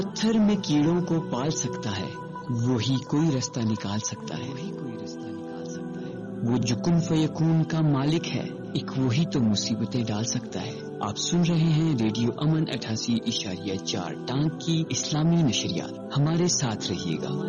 पत्थर में कीड़ों को पाल सकता है, वही कोई रास्ता निकाल सकता है। वो जो कुन फयकून का मालिक है, एक वही तो मुसीबतें डाल सकता है। आप सुन रहे हैं रेडियो अमन 88.4 टांग की इस्लामी नशरियात। हमारे साथ रहिएगा।